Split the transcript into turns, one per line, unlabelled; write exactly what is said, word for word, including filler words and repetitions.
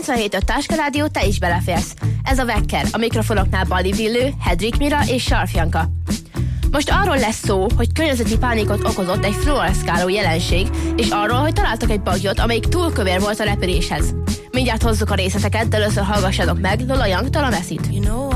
kilencvenhét öt Táskarádió, te is beleférsz. Ez a Vekker, a mikrofonoknál Bali Villő, Hedrik Mira és Sarf Janka. Most arról lesz szó, hogy környezeti pánikot okozott egy fluoreszkáló jelenség, és arról, hogy találtak egy bagyot, amelyik túl kövér volt a repüléshez. Mindjárt hozzuk a részleteket, de először hallgassatok meg Lola Youngtól a Messit. You know